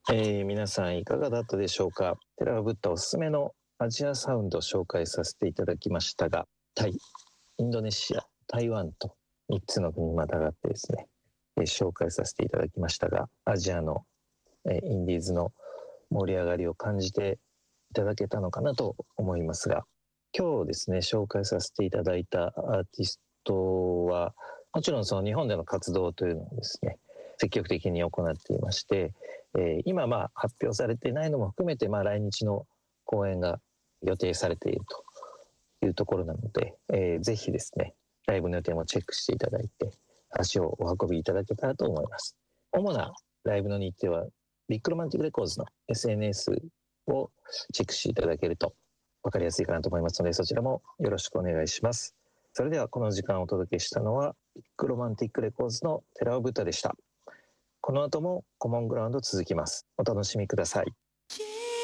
皆さんいかがだったでしょうか。テラブッダおすすめのアジアサウンドを紹介させていただきましたが、タイ、インドネシア、台湾と3つの国にまたがってですね、紹介させていただきましたが、アジアの、インディーズの盛り上がりを感じていただけたのかなと思いますが、今日ですね紹介させていただいたアーティストはもちろんその日本での活動というのをですね積極的に行っていまして、今発表されていないのも含めて来日の公演が予定されているというところなので、ぜひですねライブの予定もチェックしていただいて足をお運びいただけたらと思います。主なライブの日程はビッグロマンティックレコーズの SNS をチェックしていただけると分かりやすいかなと思いますので、そちらもよろしくお願いします。それではこの時間をお届けしたのはビッグロマンティックレコーズのテラオブッダでした。この後もコモングラウンド続きます。お楽しみください。